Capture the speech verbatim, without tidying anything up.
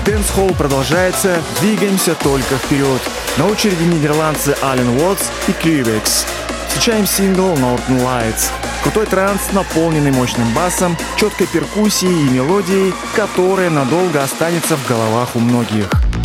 Дэнс-холл продолжается, двигаемся только вперед. На очереди нидерландцы Ален Уотс и Крювекс. Встречаем сингл Northern Lights. Крутой транс, наполненный мощным басом, четкой перкуссией и мелодией, которая надолго останется в головах у многих.